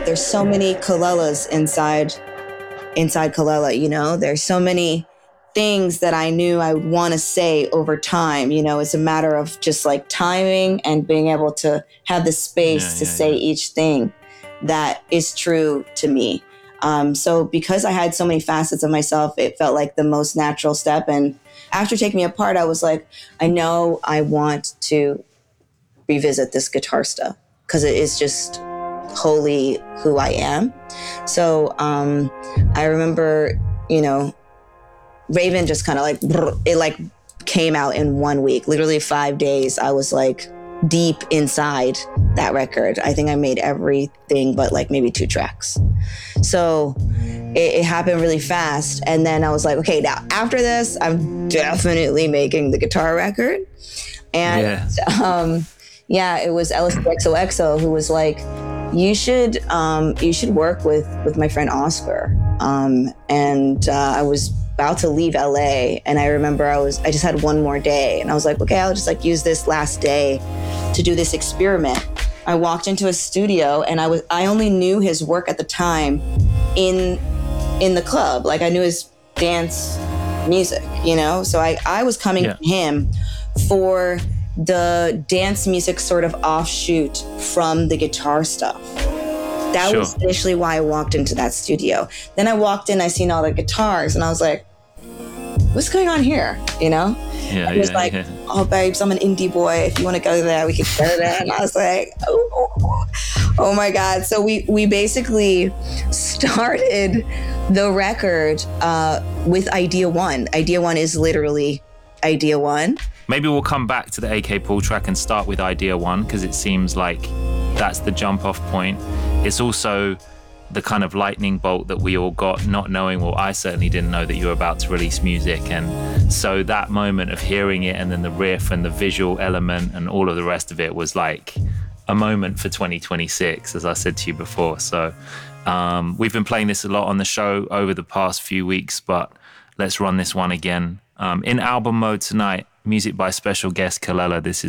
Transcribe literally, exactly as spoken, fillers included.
there's so many Kalelas inside, inside Kalela, you know, there's so many things that I knew I would want to say over time. You know, it's a matter of just like timing and being able to have the space yeah, to yeah, say yeah. each thing that is true to me. Um, so because I had so many facets of myself, it felt like the most natural step. And after Take Me Apart, I was like, I know I want to revisit this guitar stuff because it is just wholly who I am. So um, I remember, you know, Raven just kind of like, it like came out in one week, literally five days. I was like deep inside that record. I think I made everything but like maybe two tracks. So it, it happened really fast. And then I was like, okay, now after this, I'm definitely making the guitar record. And yeah, um, yeah it was L S D X O X O who was like, you should um, you should work with, with my friend Oscar. Um, and uh, I was about to leave L A, and I remember I was I just had one more day, and I was like, okay, I'll just like use this last day to do this experiment. I walked into a studio, and I was I only knew his work at the time in in the club. Like I knew his dance music, you know? So I, I was coming yeah. to him for the dance music sort of offshoot from the guitar stuff. That sure. was initially why I walked into that studio. Then I walked in, I seen all the guitars, and I was like, what's going on here? You know? Yeah, it was yeah, like, yeah. oh, babes, I'm an indie boy. If you want to go there, we can go there. And I was like, oh, oh my God. So we, we basically started the record uh, with Idea One. Idea One is literally Idea One. Maybe we'll come back to the A K Paul track and start with Idea One, because it seems like that's the jump off point. It's also the kind of lightning bolt that we all got, not knowing, well, I certainly didn't know that you were about to release music. And so that moment of hearing it, and then the riff and the visual element and all of the rest of it was like a moment for twenty twenty-six, as I said to you before. So um, we've been playing this a lot on the show over the past few weeks, but let's run this one again. Um, in album mode tonight, music by special guest Kalela. This is